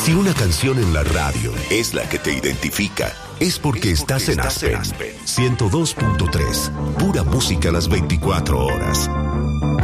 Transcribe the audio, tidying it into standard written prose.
Si una canción en la radio es la que te identifica, es porque estás en Aspen. 102.3, pura música las 24 horas.